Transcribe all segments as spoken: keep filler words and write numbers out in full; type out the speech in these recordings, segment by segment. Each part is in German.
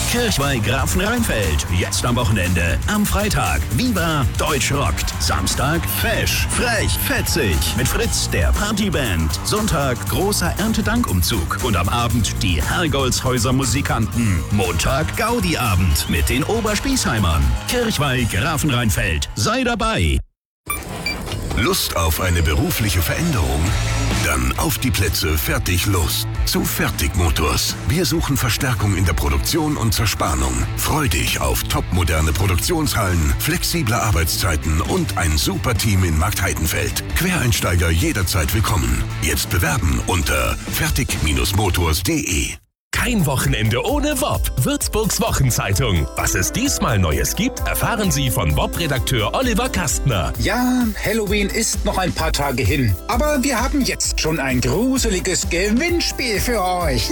Kirchweih-Grafenrheinfeld. Jetzt am Wochenende. Am Freitag Viva Deutsch rockt. Samstag Fesch, frech, fetzig. Mit Fritz, der Partyband. Sonntag großer Erntedankumzug. Und am Abend die Herrgolzhäuser Musikanten. Montag Gaudi-Abend mit den Oberspießheimern. Kirchweih-Grafenrheinfeld. Sei dabei. Lust auf eine berufliche Veränderung? Dann auf die Plätze, fertig, los. Zu Fertig Motors. Wir suchen Verstärkung in der Produktion und Zerspannung. Freu dich auf topmoderne Produktionshallen, flexible Arbeitszeiten und ein super Team in Marktheidenfeld. Quereinsteiger jederzeit willkommen. Jetzt bewerben unter fertig Motors punkt de. Kein Wochenende ohne W O P. Würzburgs Wochenzeitung. Was es diesmal Neues gibt, erfahren Sie von W O P-Redakteur Oliver Kastner. Ja, Halloween ist noch ein paar Tage hin. Aber wir haben jetzt schon ein gruseliges Gewinnspiel für euch.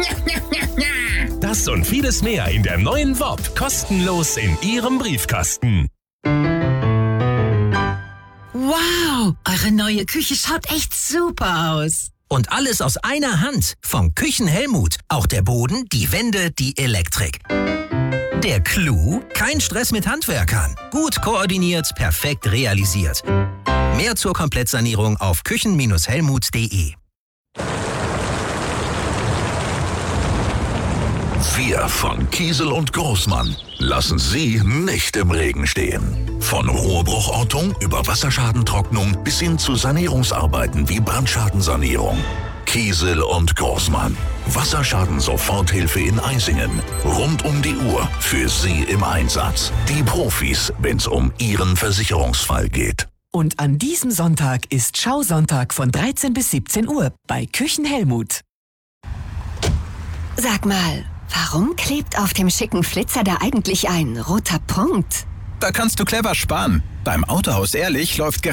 Das und vieles mehr in der neuen W O P. Kostenlos in Ihrem Briefkasten. Wow, eure neue Küche schaut echt super aus. Und alles aus einer Hand. Vom Küchenhelmut. Auch der Boden, die Wände, die Elektrik. Der Clou? Kein Stress mit Handwerkern. Gut koordiniert, perfekt realisiert. Mehr zur Komplettsanierung auf küchen Helmut punkt de. Wir von Kiesel und Großmann lassen Sie nicht im Regen stehen. Von Rohrbruchortung über Wasserschadentrocknung bis hin zu Sanierungsarbeiten wie Brandschadensanierung. Kiesel und Großmann. Wasserschaden-Soforthilfe in Eisingen. Rund um die Uhr für Sie im Einsatz. Die Profis, wenn's um Ihren Versicherungsfall geht. Und an diesem Sonntag ist Schausonntag von dreizehn bis siebzehn Uhr bei Küchenhelmut. Sag mal, warum klebt auf dem schicken Flitzer da eigentlich ein roter Punkt? Da kannst du clever sparen. Beim Autohaus Ehrlich läuft